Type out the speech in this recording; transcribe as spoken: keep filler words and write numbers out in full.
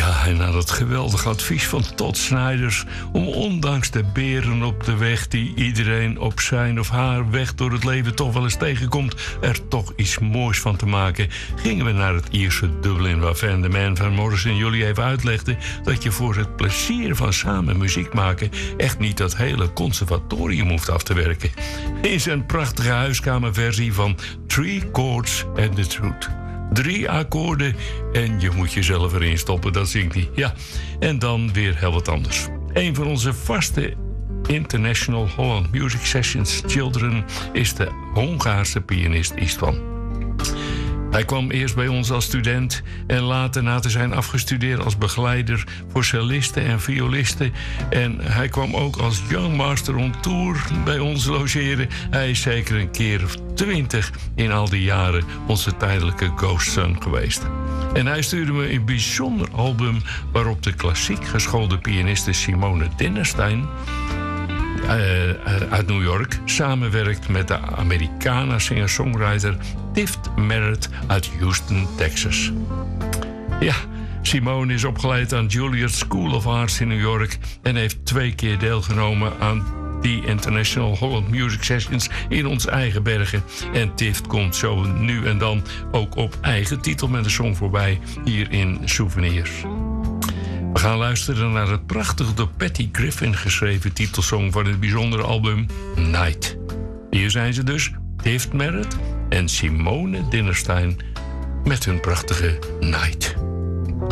Ja, en aan het geweldige advies van Todd Snijders om ondanks de beren op de weg die iedereen op zijn of haar weg door het leven toch wel eens tegenkomt, er toch iets moois van te maken, gingen we naar het Ierse Dublin, waar Van de Man van Morrison jullie even uitlegde dat je voor het plezier van samen muziek maken echt niet dat hele conservatorium hoeft af te werken. In zijn prachtige huiskamerversie van Three Chords and the Truth. Drie akkoorden en je moet jezelf erin stoppen, dat zingt hij. Ja, en dan weer heel wat anders. Een van onze vaste International Holland Music Sessions Children is de Hongaarse pianist Istvan. Hij kwam eerst bij ons als student en later na te zijn afgestudeerd als begeleider voor cellisten en violisten. En hij kwam ook als Young Master on Tour bij ons logeren. Hij is zeker een keer of twintig in al die jaren onze tijdelijke Ghost Son geweest. En hij stuurde me een bijzonder album waarop de klassiek geschoolde pianiste Simone Dinnerstein Uh, uit New York samenwerkt met de Americana singer-songwriter Tift Merritt uit Houston, Texas. Ja, Simone is opgeleid aan Juilliard School of Arts in New York en heeft twee keer deelgenomen aan die International Holland Music Sessions in ons eigen bergen. En Tift komt zo nu en dan ook op eigen titel met een song voorbij hier in Souvenirs. We gaan luisteren naar het prachtig door Patty Griffin geschreven titelsong van het bijzondere album Night. Hier zijn ze dus, Tift Merritt en Simone Dinnerstein met hun prachtige Night.